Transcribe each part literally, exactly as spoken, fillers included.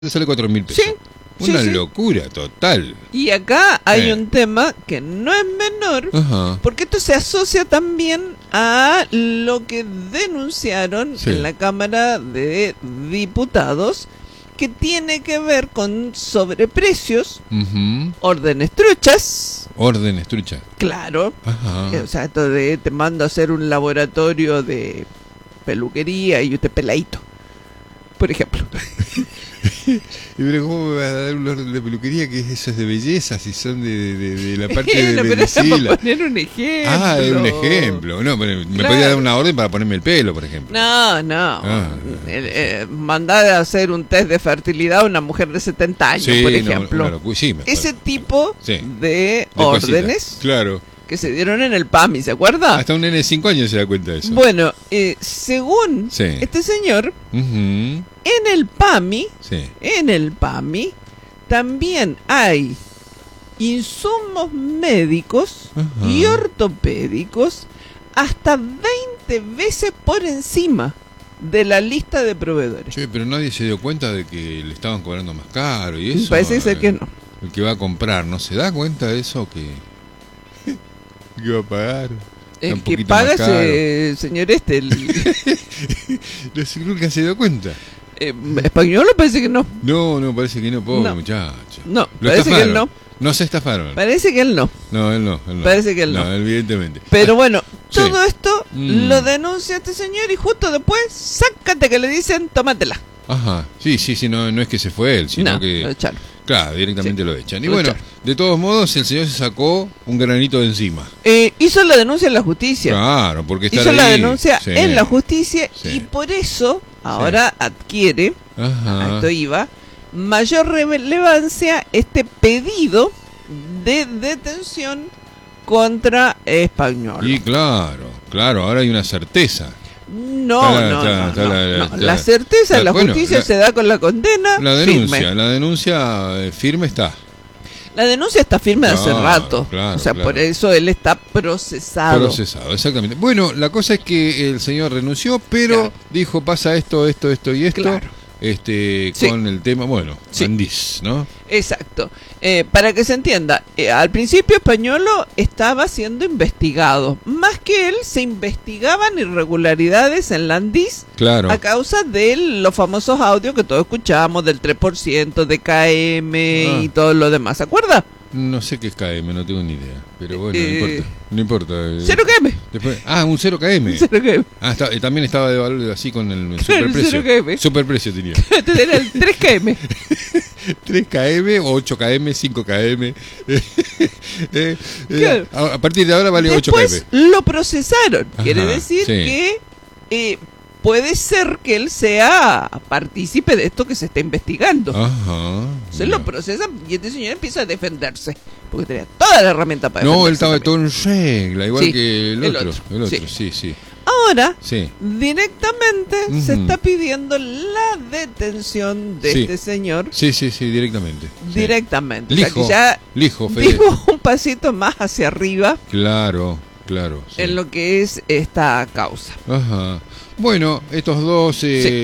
te sale cuatro mil pesos. Sí. Una sí, sí. locura total. Y acá hay Eh. un tema que no es menor, Ajá. porque esto se asocia también a lo que denunciaron Sí. en la Cámara de Diputados, que tiene que ver con sobreprecios, Ujú. órdenes truchas, Órdenes trucha. claro, Ajá. eh, o sea, esto de te mando a hacer un laboratorio de peluquería y usted peladito, por ejemplo. Y pero ¿cómo me vas a dar un orden de peluquería que eso es de belleza si son de, de, de la parte de Bueno, pero era medicina? para poner un ejemplo. Ah, es un ejemplo. No, pero me Claro. podía dar una orden para ponerme el pelo, por ejemplo. No, no. Ah. Eh, eh, mandar a hacer un test de fertilidad a una mujer de setenta años, Sí, por no, ejemplo. una locu- sí, me Ese acuerdo. tipo Sí. de, De órdenes cositas. Claro. que se dieron en el P A M I, ¿se acuerda? Hasta un nene de cinco años se da cuenta de eso. Bueno, eh, según Sí. este señor, Ujú. en el P A M I, Sí. en el P A M I, también hay insumos médicos Ajá. y ortopédicos hasta veinte veces por encima de la lista de proveedores. Che, pero nadie se dio cuenta de que le estaban cobrando más caro y eso. Parece ser eh, que no. El que va a comprar, ¿no se da cuenta de eso? Que, que va a pagar. Está El un que poquito paga más caro. ese señor este, el No sé, nunca se dio cuenta. eh, español, parece que no. No, no, parece que no, pobre No. muchacho. No, Lo parece que él estafaron. no. No se estafaron. Parece que él no. No, él no. Él no. Parece que él no. evidentemente. Pero bueno, Sí. todo esto Mm. lo denuncia este señor y justo después, sácate que le dicen, tómatela. Ajá. Sí, sí, sí, no, no es que se fue él, sino No, que. lo echaron. Claro, directamente Sí. lo echan. Y Lo bueno, echaron. de todos modos, el señor se sacó un granito de encima. Eh, hizo la denuncia en la justicia. Claro, porque estar hizo la ahí- denuncia sí. en la justicia Sí. y por eso ahora adquiere, a Ajá. esto iba, mayor relevancia este pedido de detención contra Español. Y claro, claro, ahora hay una certeza. No, Está la- no, está- no, está no, la- no. está- La certeza de la- la bueno, justicia la- se da con la condena. La denuncia, firme. la denuncia eh, firme está. La denuncia está firme hace Claro, rato. claro, o sea, claro. por eso él está procesado. Procesado, exactamente. Bueno, la cosa es que el señor renunció, pero Claro. dijo pasa esto, esto, esto y esto. Claro. Este, Sí. con el tema, bueno, Sí. Andís, ¿no? Exacto. Eh, para que se entienda, eh, al principio Españolo estaba siendo investigado. Más que él, se investigaban irregularidades en la Andís Claro. a causa de los famosos audios que todos escuchamos del tres por ciento de K M Ah. y todo lo demás. ¿Se acuerda? No sé qué es K M, no tengo ni idea. Pero bueno, Eh, no importa. No importa. eh, Cero K M. Después, ah, un cero K M. Cero K M. Ah, está- eh, también estaba de valor así con el Claro, superprecio. cero K M. Superprecio tenía. Entonces era el tres K M. tres K M, ocho K M, cinco K M. Eh, eh, Claro. a, a partir de ahora vale ocho K Después M. lo procesaron. Quiere Ajá, decir sí. que eh, puede ser que él sea partícipe de esto que se está investigando. Ajá. Se mira. lo procesan y este señor empieza a defenderse. Porque tenía toda la herramienta para No, él defenderse estaba también. todo en regla, igual Sí, que el el otro. otro, El otro, sí. sí, sí. Ahora, Sí. directamente se Ujú. está pidiendo la detención de Sí. este señor. Sí, sí, sí, directamente. Sí. Directamente. O sea, Lijo, que ya lijo, Fede. dimos un pasito más hacia arriba Claro, claro. sí. en lo que es esta causa. Ajá. Bueno, estos dos,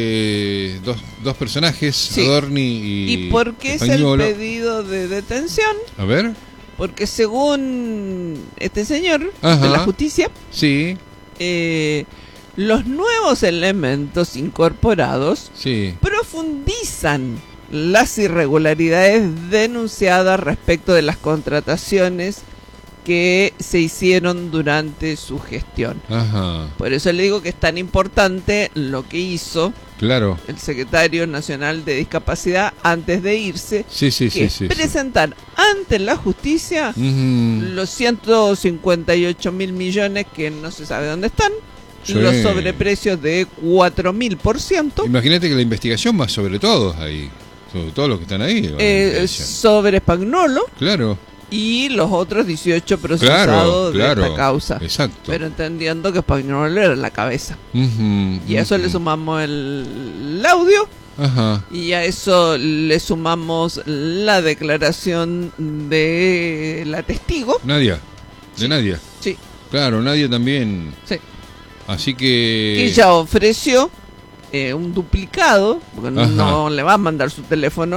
eh, dos, dos personajes, Sí. Adorni y ¿Y por qué es el Españolo. pedido de detención? A ver, Porque según este señor Ajá. de la justicia, sí, eh, los nuevos elementos incorporados sí. profundizan las irregularidades denunciadas respecto de las contrataciones que se hicieron durante su gestión. Ajá, Por eso le digo que es tan importante lo que hizo claro. el secretario nacional de discapacidad antes de irse, Sí, sí, que sí, es sí. sí. presentar ante la justicia Ujú. los ciento cincuenta y ocho mil millones que no se sabe dónde están, Sí. los sobreprecios de cuatro mil por ciento, Imagínate que la investigación va sobre todos ahí, sobre todos los que están ahí. va la eh, investigación. sobre Spagnolo Claro, y los otros dieciocho claro, procesados claro. de esta causa. Exacto. Pero entendiendo que Spagnolo era la cabeza. Ujú, Y a eso ujú. le sumamos el, el audio. Ajá, Y a eso le sumamos la declaración de la testigo. Nadia, de Sí. Nadia. Sí, Claro, Nadia también. sí. Así que... Que ella ofreció eh, un duplicado, porque Ajá. no le va a mandar su teléfono